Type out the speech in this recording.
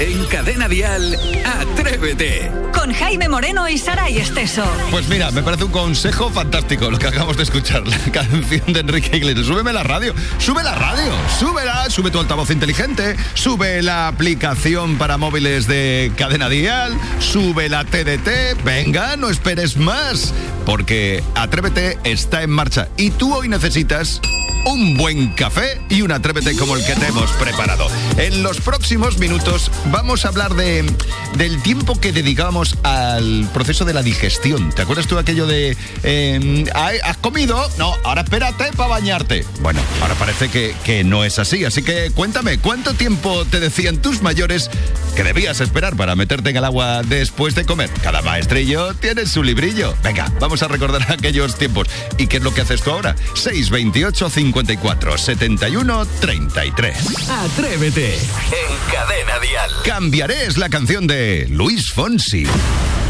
En Cadena Dial, Atrévete. Con Jaime Moreno y Saray Esteso. Pues mira, me parece un consejo fantástico lo que acabamos de escuchar. La canción de Enrique Iglesias. Súbeme la radio. Sube la radio. Súbela. Sube tu altavoz inteligente. Sube la aplicación para móviles de Cadena Dial. Sube la TDT. Venga, no esperes más. Porque Atrévete está en marcha. Y tú hoy necesitas un buen café y un Atrévete como el que te hemos preparado. En los próximos minutos vamos a hablar del tiempo que dedicábamos al proceso de la digestión. ¿Te acuerdas tú aquello de ¿has comido? No, ahora espérate para bañarte. Bueno, ahora parece que no es así. Así que cuéntame, ¿cuánto tiempo te decían tus mayores que debías esperar para meterte en el agua después de comer? Cada maestrillo tiene su librillo. Venga, vamos a recordar aquellos tiempos. ¿Y qué es lo que haces tú ahora? 628 54 71 33. Atrévete. En Cadena Dial. Cambiaré es la canción de Luis Fonsi.